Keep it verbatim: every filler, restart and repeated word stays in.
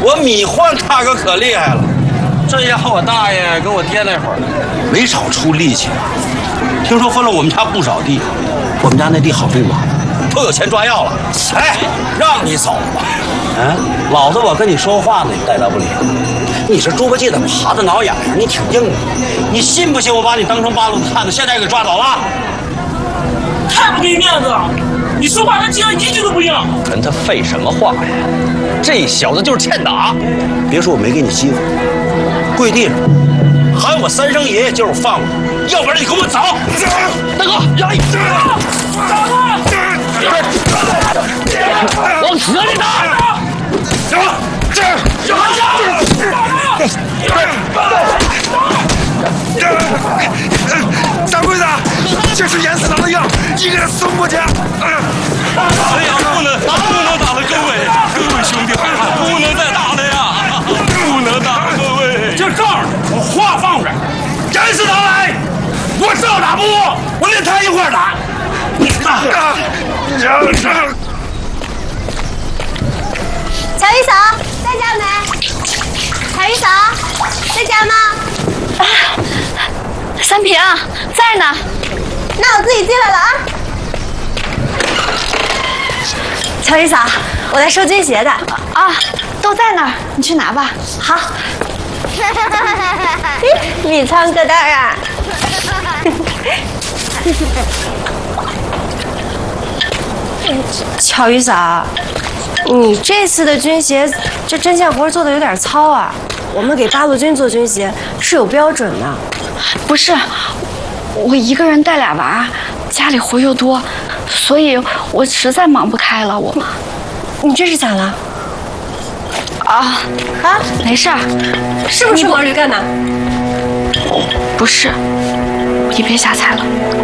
我米换他可可厉害了。这家伙我大爷跟我爹那会儿没少出力气，听说分了我们家不少地。我们家那地好对吗？都有钱抓药了。哎，让你走吧。嗯，老子我跟你说话呢，你带到不了。你这猪八戒的爬在脑眼上，你挺硬的。你信不信我把你当成八路汉子，现在给抓走了？ 太不给面子了！你说话他竟然一句都不应。 跟他废什么话呀？这小子就是欠打。 别说我没给你机会，跪地上喊我三声爷爷就是放我，要不然你跟我走。 大哥，让你走啊！往死里打！ 什么？这什么？ 掌柜的，这是严四郎的药，你给他送过去。 哎呀，不能，不能打了，各位，各位兄弟，不能再打了呀，不能打了，各位。 就这儿，我话放这儿，严四郎来，我照打不误，我连他一块儿打。啊！ 乔姨嫂在家没？乔姨嫂在家吗？ 啊，三平在呢。 那我自己进来了啊。乔姨嫂，我在收军鞋的。 啊，都在那儿，你去拿吧。 好。米仓疙瘩啊！乔姨嫂，你这次的军鞋这针线活做的有点糙啊。我们给八路军做军鞋是有标准的。 不是，我一个人带俩娃，家里活又多，所以我实在忙不开了。我， 你这是咋了？ 啊啊，没事儿， 是不是忙驴干的？ 不是，你别瞎猜了。